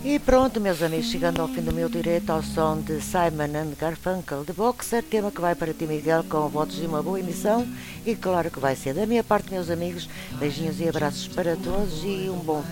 E pronto, meus amigos, chegando ao fim do meu direto ao som de Simon and Garfunkel de Boxer, tema que vai para ti, Miguel, com votos de uma boa emissão. E claro que vai ser da minha parte, meus amigos. Beijinhos e abraços para todos e um bom